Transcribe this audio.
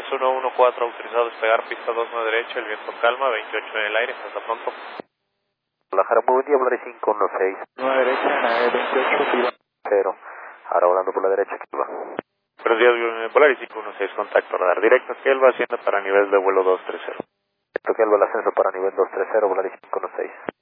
3114, autorizado a despegar pista 29 derecha, el viento calma, 28 en el aire, hasta pronto. Guadalajara, muy buen día, Volaris 516. 9 derecha, 28, Viva. 0. Ahora volando por la derecha, ¿qué va? Buenos días, Volaris 516, contacto radar directo, que él va haciendo para nivel de vuelo 230. Esto que el ascenso para nivel 230, Volaris 516.